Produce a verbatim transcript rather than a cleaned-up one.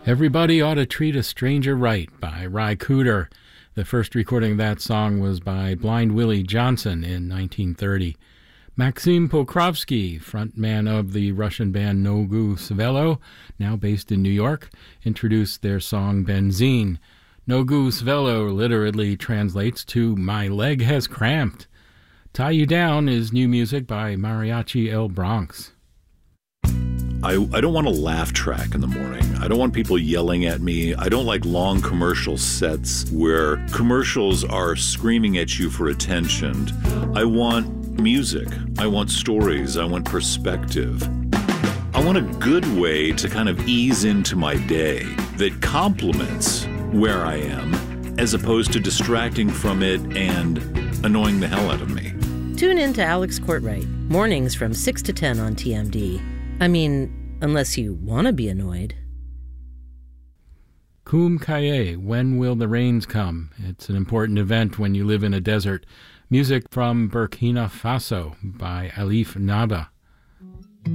Everybody Ought to Treat a Stranger Right by Ry Cooder. The first recording of that song was by Blind Willie Johnson in nineteen thirty. Maxim Pokrovsky, frontman of the Russian band Nogu Svelo, now based in New York, introduced their song Benzine. Nogu Svelo literally translates to "My leg has cramped." Tie You Down is new music by Mariachi El Bronx. I, I don't want a laugh track in the morning. I don't want people yelling at me. I don't like long commercial sets where commercials are screaming at you for attention. I want music. I want stories. I want perspective. I want a good way to kind of ease into my day that complements where I am as opposed to distracting from it and annoying the hell out of me. Tune in to Alex Courtwright, mornings from six to ten on T M D. I mean, unless you want to be annoyed. Kum Kaye, When Will the Rains Come? It's an important event when you live in a desert. Music from Burkina Faso by Alif Naba.